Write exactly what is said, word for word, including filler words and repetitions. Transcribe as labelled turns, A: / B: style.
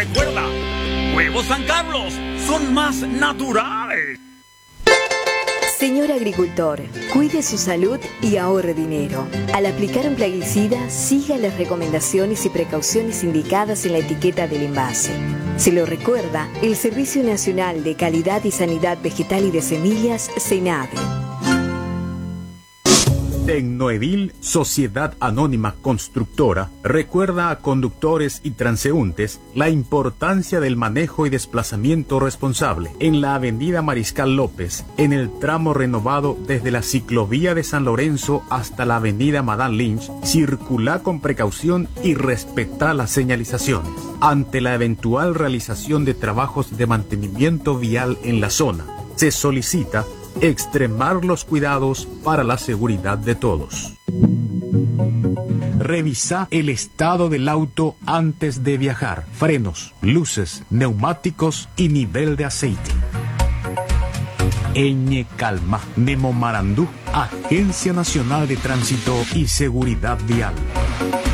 A: recuerda, Huevos San Carlos son más naturales.
B: Señor agricultor, cuide su salud y ahorre dinero. Al aplicar un plaguicida, siga las recomendaciones y precauciones indicadas en la etiqueta del envase. Se lo recuerda el Servicio Nacional de Calidad y Sanidad Vegetal y de Semillas, SENAVE.
C: Tecnoedil, Sociedad Anónima Constructora, recuerda a conductores y transeúntes la importancia del manejo y desplazamiento responsable en la avenida Mariscal López, en el tramo renovado desde la ciclovía de San Lorenzo hasta la avenida Madame Lynch. Circula con precaución y respeta las señalizaciones. Ante la eventual realización de trabajos de mantenimiento vial en la zona, se solicita extremar los cuidados para la seguridad de todos. Revisa el estado del auto antes de viajar. Frenos, luces, neumáticos y nivel de aceite. Eñe Calma, Nemo Marandú, Agencia Nacional de Tránsito y Seguridad Vial.